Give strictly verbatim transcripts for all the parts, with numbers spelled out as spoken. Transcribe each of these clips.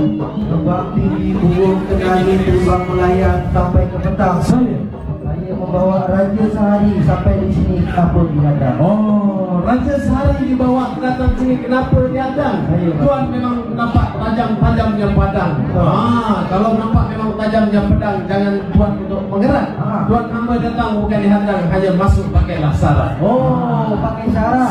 Berbakti di Buwung Kenali terbang melayang sampai ke petang. Saya Saya membawa Raja Sehari sampai di sini. Kenapa diadang? Oh, Raja Sehari dibawa datang sini. Kenapa diadang? Tuan memang nampak tajam-tajamnya padang. Ah, kalau nampak memang tajamnya pedang, jangan buat untuk mengerat. Ah. Tuan hamba datang bukan dihadang, hanya masuk pakailah syarat. Oh, pakai syarat.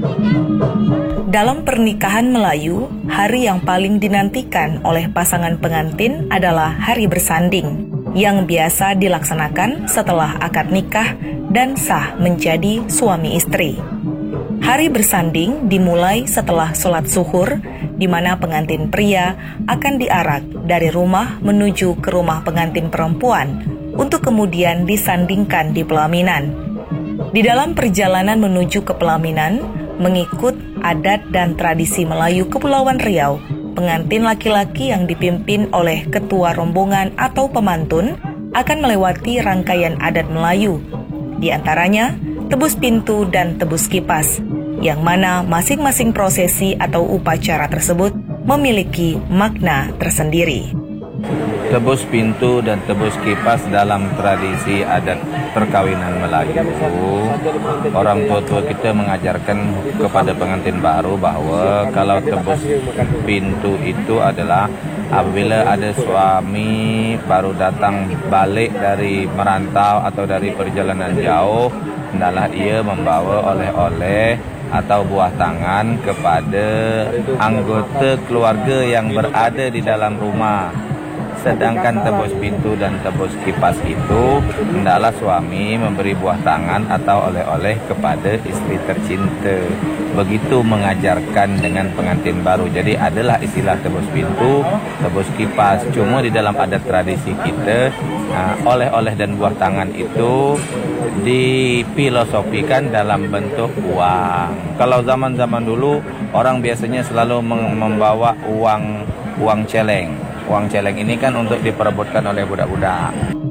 Dalam pernikahan Melayu, hari yang paling dinantikan oleh pasangan pengantin adalah hari bersanding, yang biasa dilaksanakan setelah akad nikah dan sah menjadi suami istri. Hari bersanding dimulai setelah sholat zuhur, di mana pengantin pria akan diarak dari rumah menuju ke rumah pengantin perempuan untuk kemudian disandingkan di pelaminan. Di dalam perjalanan menuju ke pelaminan, mengikut adat dan tradisi Melayu Kepulauan Riau, pengantin laki-laki yang dipimpin oleh ketua rombongan atau pemantun akan melewati rangkaian adat Melayu, di antaranya tebus pintu dan tebus kipas, yang mana masing-masing prosesi atau upacara tersebut memiliki makna tersendiri. Tebus pintu dan tebus kipas dalam tradisi adat perkawinan Melayu, orang tua-tua kita mengajarkan kepada pengantin baru bahwa kalau tebus pintu itu adalah apabila ada suami baru datang balik dari merantau atau dari perjalanan jauh, hendaklah ia membawa oleh-oleh atau buah tangan kepada anggota keluarga yang berada di dalam rumah. Sedangkan tebus pintu dan tebus kipas itu hendaklah suami memberi buah tangan atau oleh-oleh kepada istri tercinta. Begitu mengajarkan dengan pengantin baru. Jadi adalah istilah tebus pintu, tebus kipas. Cuma di dalam adat tradisi kita, oleh-oleh dan buah tangan itu difilosofikan dalam bentuk uang. Kalau zaman-zaman dulu orang biasanya selalu membawa uang uang celeng. Uang celeng ini kan untuk diperebutkan oleh budak-budak.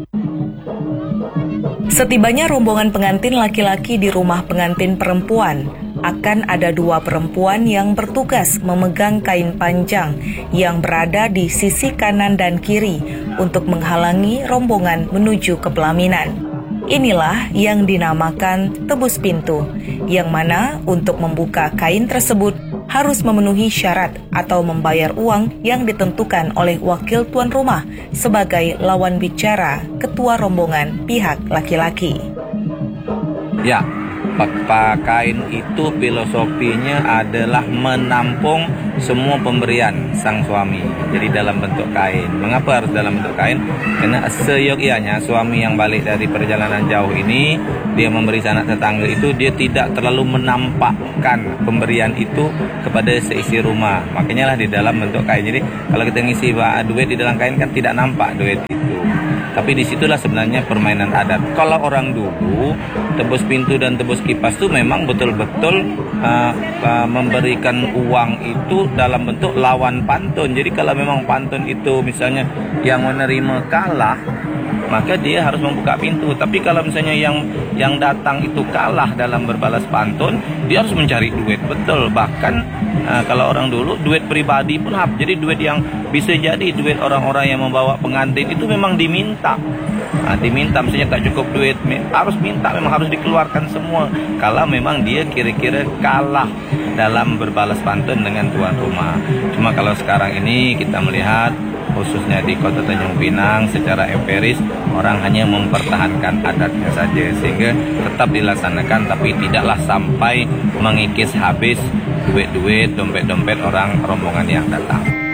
Setibanya rombongan pengantin laki-laki di rumah pengantin perempuan, akan ada dua perempuan yang bertugas memegang kain panjang yang berada di sisi kanan dan kiri untuk menghalangi rombongan menuju ke pelaminan. Inilah yang dinamakan tebus pintu, yang mana untuk membuka kain tersebut harus memenuhi syarat atau membayar uang yang ditentukan oleh wakil tuan rumah sebagai lawan bicara ketua rombongan pihak laki-laki. Ya, kain itu filosofinya adalah menampung semua pemberian sang suami. Jadi dalam bentuk kain. Mengapa harus dalam bentuk kain? Karena seyogianya suami yang balik dari perjalanan jauh ini, dia memberi sanak tetangga itu, dia tidak terlalu menampakkan pemberian itu kepada seisi rumah. Makanya lah di dalam bentuk kain. Jadi kalau kita ngisi duit di dalam kain kan tidak nampak duit itu. Tapi disitulah sebenarnya permainan adat. Kalau orang dulu, tebus pintu dan tebus kipas itu memang betul-betul uh, uh, memberikan uang itu dalam bentuk lawan pantun. Jadi kalau memang pantun itu misalnya yang menerima kalah, maka dia harus membuka pintu. Tapi kalau misalnya yang yang datang itu kalah dalam berbalas pantun, dia harus mencari duit. Betul. Bahkan uh, kalau orang dulu duit pribadi pun hap. Jadi duit yang bisa jadi duit orang-orang yang membawa pengantin itu memang diminta. Nah, diminta misalnya tak cukup duit, harus minta, memang harus dikeluarkan semua. Kalau memang dia kira-kira kalah dalam berbalas pantun dengan tuan rumah. Cuma kalau sekarang ini kita melihat khususnya di Kota Tanjung Pinang secara empiris orang hanya mempertahankan adatnya saja sehingga tetap dilaksanakan tapi tidaklah sampai mengikis habis duit-duit, dompet-dompet orang rombongan yang datang.